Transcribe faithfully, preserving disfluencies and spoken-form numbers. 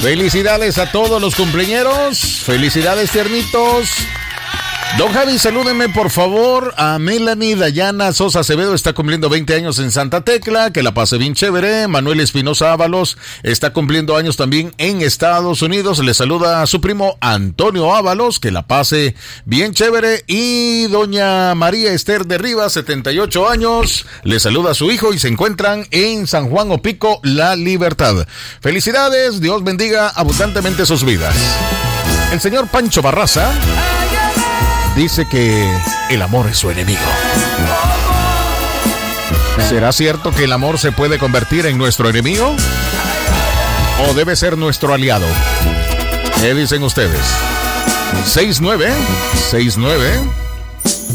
Felicidades a todos los cumpleañeros. Felicidades, tiernitos. Don Javi, salúdenme por favor a Melanie Dayana Sosa Acevedo, está cumpliendo veinte años en Santa Tecla, que la pase bien chévere. Manuel Espinosa Ábalos está cumpliendo años también en Estados Unidos, le saluda a su primo Antonio Ábalos, que la pase bien chévere. Y doña María Esther de Rivas, setenta y ocho años, le saluda a su hijo y se encuentran en San Juan Opico, La Libertad. Felicidades, Dios bendiga abundantemente sus vidas. El señor Pancho Barraza dice que el amor es su enemigo. ¿Será cierto que el amor se puede convertir en nuestro enemigo? ¿O debe ser nuestro aliado? ¿Qué dicen ustedes? seis nueve seis nueve